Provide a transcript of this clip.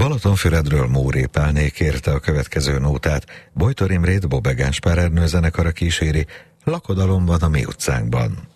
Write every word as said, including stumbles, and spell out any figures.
Balatonfüredről Móré Pálné kérte a következő nótát, Bojtor Imrét Bobbe Gáspár Ernő zenekara kíséri, Lakodalomban a mi utcánkban.